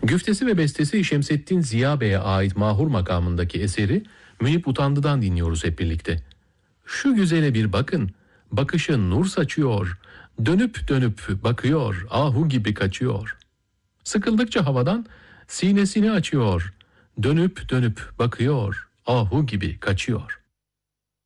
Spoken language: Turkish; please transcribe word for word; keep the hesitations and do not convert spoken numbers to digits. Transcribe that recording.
Güftesi ve bestesi Şemsettin Ziya Bey'e ait Mahur makamındaki eseri Münip Utandı'dan dinliyoruz hep birlikte. Şu güzele bir bakın, bakışı nur saçıyor, dönüp dönüp bakıyor, ahu gibi kaçıyor. Sıkıldıkça havadan sinesini açıyor, dönüp dönüp bakıyor, ahu gibi kaçıyor.